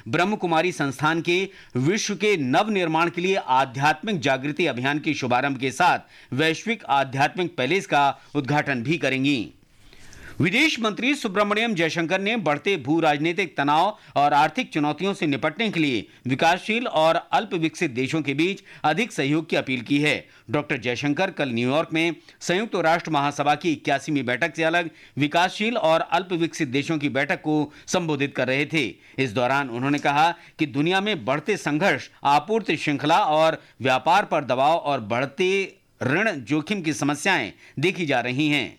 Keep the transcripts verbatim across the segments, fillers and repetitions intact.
ब्रह्म कुमारी संस्थान के विश्व के नव निर्माण के लिए आध्यात्मिक जागृति अभियान के शुभारंभ के साथ वैश्विक आध्यात्मिक पैलेस का उद्घाटन भी करेंगी। विदेश मंत्री सुब्रमण्यम जयशंकर ने बढ़ते भू राजनीतिक तनाव और आर्थिक चुनौतियों से निपटने के लिए विकासशील और अल्प विकसित देशों के बीच अधिक सहयोग की अपील की है। डॉक्टर जयशंकर कल न्यूयॉर्क में संयुक्त राष्ट्र महासभा की इक्यासीवीं बैठक से अलग विकासशील और अल्प विकसित देशों की बैठक को संबोधित कर रहे थे। इस दौरान उन्होंने कहा कि दुनिया में बढ़ते संघर्ष, आपूर्ति श्रृंखला और व्यापार पर दबाव और बढ़ते ऋण जोखिम की समस्याएं देखी जा रही हैं।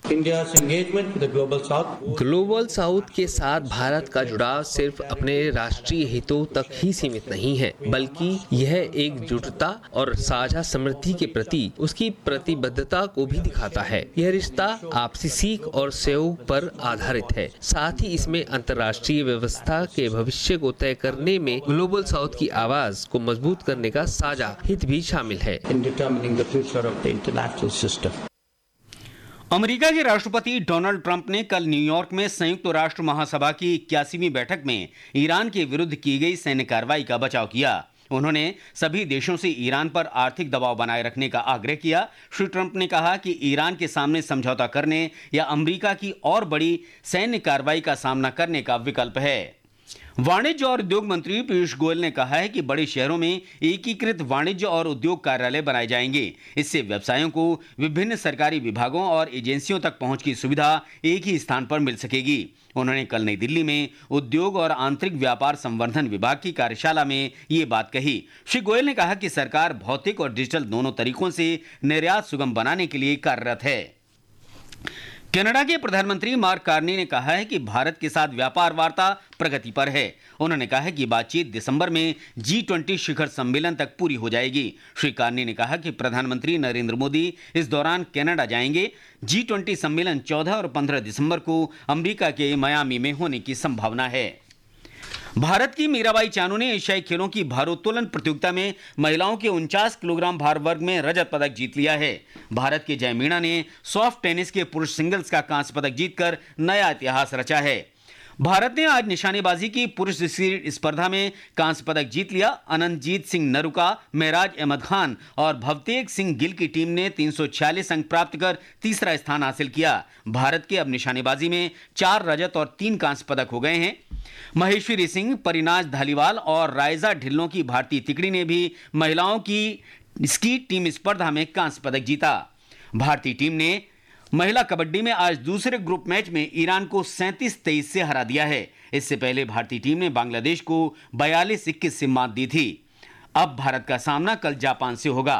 ग्लोबल साउथ के साथ भारत का जुड़ाव सिर्फ अपने राष्ट्रीय हितों तक ही सीमित नहीं है, बल्कि यह एकजुटता और साझा समृद्धि के प्रति उसकी प्रतिबद्धता को भी दिखाता है। यह रिश्ता आपसी सीख और सहयोग पर आधारित है। साथ ही इसमें अंतर्राष्ट्रीय व्यवस्था के भविष्य को तय करने में ग्लोबल साउथ की आवाज को मजबूत करने का साझा हित भी शामिल है। अमेरिका के राष्ट्रपति डोनाल्ड ट्रंप ने कल न्यूयॉर्क में संयुक्त राष्ट्र महासभा की इक्यासीवीं बैठक में ईरान के विरुद्ध की गई सैन्य कार्रवाई का बचाव किया। उन्होंने सभी देशों से ईरान पर आर्थिक दबाव बनाए रखने का आग्रह किया। श्री ट्रंप ने कहा कि ईरान के सामने समझौता करने या अमेरिका की और बड़ी सैन्य कार्रवाई का सामना करने का विकल्प है। वाणिज्य और उद्योग मंत्री पीयूष गोयल ने कहा है कि बड़े शहरों में एकीकृत वाणिज्य और उद्योग कार्यालय बनाए जाएंगे। इससे व्यवसायों को विभिन्न सरकारी विभागों और एजेंसियों तक पहुंच की सुविधा एक ही स्थान पर मिल सकेगी। उन्होंने कल नई दिल्ली में उद्योग और आंतरिक व्यापार संवर्धन विभाग की कार्यशाला में ये बात कही। श्री गोयल ने कहा कि सरकार भौतिक और डिजिटल दोनों तरीकों से निर्यात सुगम बनाने के लिए कार्यरत है। कनाडा के प्रधानमंत्री मार्क कार्नी ने कहा है कि भारत के साथ व्यापार वार्ता प्रगति पर है। उन्होंने कहा है कि बातचीत दिसंबर में जी ट्वेंटी शिखर सम्मेलन तक पूरी हो जाएगी। श्री कार्नी ने कहा कि प्रधानमंत्री नरेंद्र मोदी इस दौरान कनाडा जाएंगे। जी ट्वेंटी सम्मेलन चौदह और पंद्रह दिसंबर को अमेरिका के मियामी में होने की संभावना है। भारत की मीराबाई चानू ने एशियाई खेलों की भारोत्तोलन प्रतियोगिता में महिलाओं के उनचास किलोग्राम भार वर्ग में रजत पदक जीत लिया है। भारत के जय मीणा ने सॉफ्ट टेनिस के पुरुष सिंगल्स का कांस्य पदक जीतकर नया इतिहास रचा है। भारत ने आज निशानेबाजी की पुरुष स्पर्धा में कांस्य पदक जीत लिया। अनंतजीत सिंह नरुका, महराज अहमद खान और भवतेज सिंह गिल की टीम ने तीन सौ छियालीस अंक प्राप्त कर तीसरा स्थान हासिल किया। भारत के अब निशानेबाजी में चार रजत और तीन कांस्य पदक हो गए हैं। महेश्वरी सिंह, परिनाज धालीवाल और रायजा ढिल्लों की भारतीय तिकड़ी ने भी महिलाओं की स्की टीम स्पर्धा में कांस्य पदक जीता। भारतीय टीम ने महिला कबड्डी में आज दूसरे ग्रुप मैच में ईरान को सैंतीस तेईस से हरा दिया है। इससे पहले भारतीय टीम ने बांग्लादेश को बयालीस इक्कीस से मात दी थी। अब भारत का सामना कल जापान से होगा।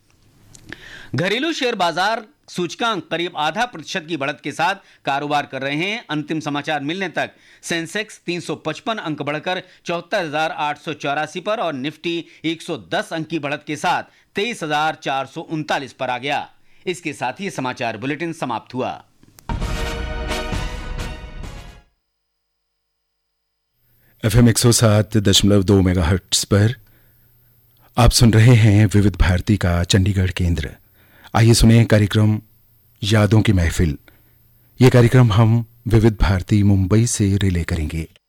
घरेलू शेयर बाजार सूचकांक करीब आधा प्रतिशत की बढ़त के साथ कारोबार कर रहे हैं। अंतिम समाचार मिलने तक सेंसेक्स तीन सौ पचपन अंक बढ़कर चौहत्तर हजार आठ सौ चौरासी पर और निफ्टी एक सौ दस अंक की बढ़त के साथ तेईस हजार चार सौ उनतालीस पर आ गया। इसके साथ ही समाचार बुलेटिन समाप्त हुआ। एफएम एक सौ सात दशमलव दो मेगाहर्ट्ज पर आप सुन रहे हैं विविध भारती का चंडीगढ़ केंद्र। आइए सुने कार्यक्रम यादों की महफिल। ये कार्यक्रम हम विविध भारती मुंबई से रिले करेंगे।